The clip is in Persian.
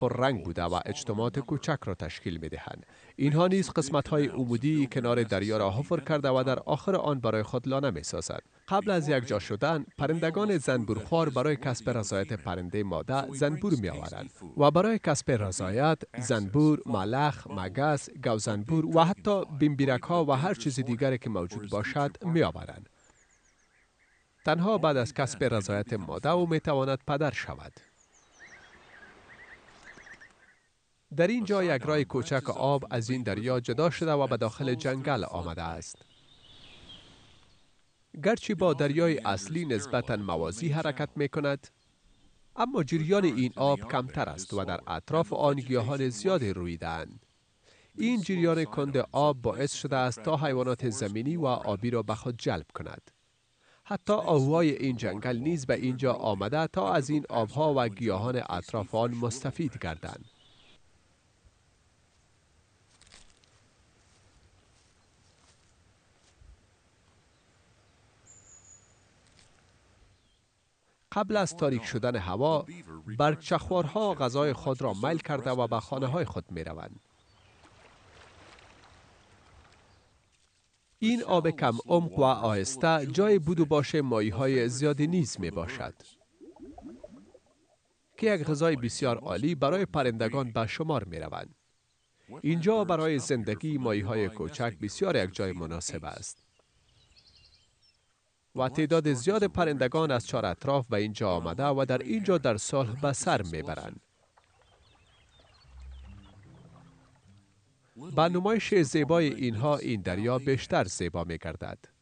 پررنگ بوده و اجتماعات کوچک را تشکیل می دهند. اینها نیز قسمت های عمودی کنار دریا را حفر کرده و در آخر آن برای خود لانه می سازد. قبل از یکجا شدن، پرندگان زنبورخوار برای کسب رضایت پرنده ماده زنبور می آورند و برای کسب رضایت زنبور، ملخ، مگس، گوزنبور و حتی بمبیرک ها و هر چیز دیگری که موجود باشد می آورند. تنها بعد از کسب رضایت ماده او می تواند پدر شود. در اینجا یک راه کوچک آب از این دریا جدا شده و به داخل جنگل آمده است. گرچه با دریای اصلی نسبتاً موازی حرکت می کند، اما جریان این آب کمتر است و در اطراف آن گیاهان زیادی رویده‌اند. این جریان کند آب باعث شده است تا حیوانات زمینی و آبی را به خود جلب کند. حتی آهوهای این جنگل نیز به اینجا آمده تا از این آبها و گیاهان اطراف آن مستفید گردند. قبل از تاریک شدن هوا، برگچخوارها غذای خود را میل کرده و به خانه های خود می روند. این آب کم عمق و آهسته جای بود و باش ماهی‌های زیادی نیز می باشد که یک غذای بسیار عالی برای پرندگان به شمار می روند. اینجا برای زندگی ماهی‌های کوچک بسیار یک جای مناسب است و تعداد زیاد پرندگان از چهار اطراف به اینجا آمده و در اینجا در صلح به سر می برند. با نمایش زیبای اینها این دریا بیشتر زیبا می گردد.